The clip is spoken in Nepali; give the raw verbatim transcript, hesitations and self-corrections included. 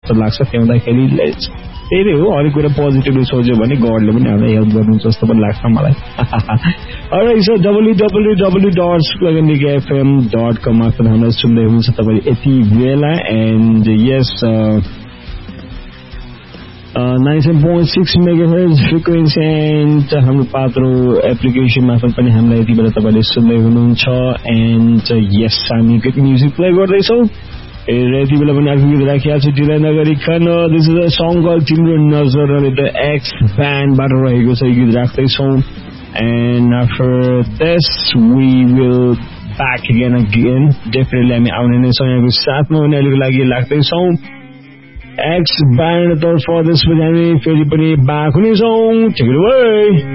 जस्तो लाग्छ फ्याउँदाखेरि त्यही हो अलिक कुरा पोजिटिभली सोच्यो भने गडले पनि हामीलाई हेल्प गर्नुहुन्छ जस्तो पनि लाग्छ मलाई all right so W W W dot स्लोगनिक FM dot कम मार्फत हामीलाई सुन्दै हुनुहुन्छ तपाईँ यति बेला and yes ninety seven point six megahertz frequency and हाम्रो पात्रो एप्लिकेसन मार्फत पनि हामीलाई यति बेला तपाईँले सुन्दै हुनुहुन्छ एन्ड यस हामी गीत म्युजिक प्ले गर्दैछौँ र यति बेला पनि अर्को गीत राखिएको छु ढिला नगरिकन this is a song call तिम्रो नजर द एक्स ब्यान्डबाट रहेको छ यो गीत राख्दैछौँ and after this we will back again again definitely हामी आउने नै छौँ यहाँको साथमा हुने अहिलेको लागि लाग्दैछौँ एक्स ब्यान्ड तर्फदेखि हामी फेरि पनि ब्याक हुनेछौँ